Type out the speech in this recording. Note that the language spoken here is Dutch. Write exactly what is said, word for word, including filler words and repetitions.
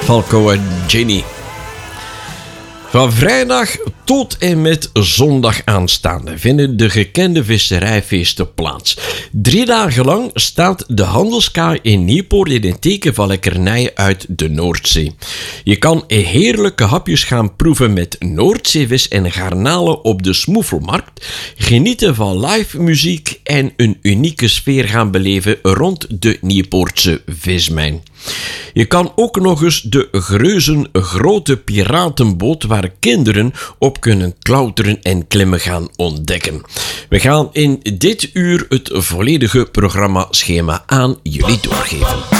Falco en Ginny. Van vrijdag tot en met zondag aanstaande vinden de gekende visserijfeesten plaats. Drie dagen lang staat de handelskaai in Nieuwpoort in het teken van lekkernijen uit de Noordzee. Je kan heerlijke hapjes gaan proeven met Noordzeevis en garnalen op de Smoefelmarkt, genieten van live muziek en een unieke sfeer gaan beleven rond de Nieuwpoortse vismijn. Je kan ook nog eens de Greuzen grote piratenboot waar kinderen op kunnen klauteren en klimmen gaan ontdekken. We gaan in dit uur het volledige programmaschema aan jullie doorgeven.